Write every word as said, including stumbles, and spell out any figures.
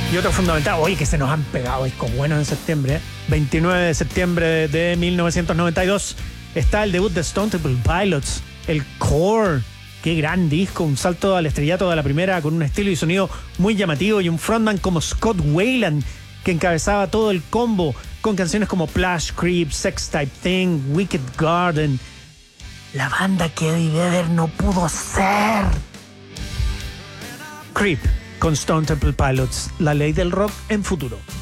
Y otro fundamental, oye, que se nos han pegado discos buenos en septiembre, ¿eh? veintinueve de septiembre de, de mil novecientos noventa y dos está el debut de Stone Temple Pilots, el Core. Qué gran disco, un salto al estrellato de la primera con un estilo y sonido muy llamativo y un frontman como Scott Weiland que encabezaba todo el combo con canciones como Plush Creep, Sex Type Thing, Wicked Garden. La banda que Eddie Vedder no pudo ser. Creep con Stone Temple Pilots, la ley del rock en futuro.